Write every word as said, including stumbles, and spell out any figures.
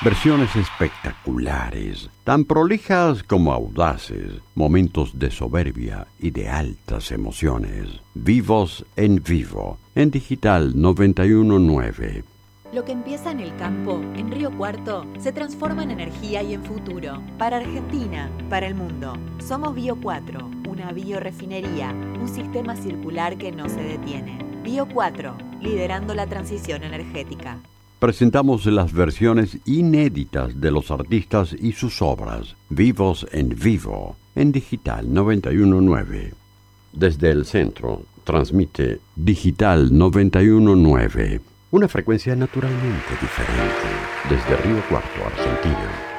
Versiones espectaculares, tan prolijas como audaces, momentos de soberbia y de altas emociones. Vivos en vivo, en Digital noventa y uno punto nueve. Lo que empieza en el campo, en Río Cuarto, se transforma en energía y en futuro. Para Argentina, para el mundo. Somos Bio cuatro, una biorefinería, un sistema circular que no se detiene. Bio cuatro, liderando la transición energética. Presentamos las versiones inéditas de los artistas y sus obras, vivos en vivo, en Digital noventa y uno punto nueve. Desde el centro, transmite Digital noventa y uno punto nueve, una frecuencia naturalmente diferente, desde Río Cuarto, Argentina.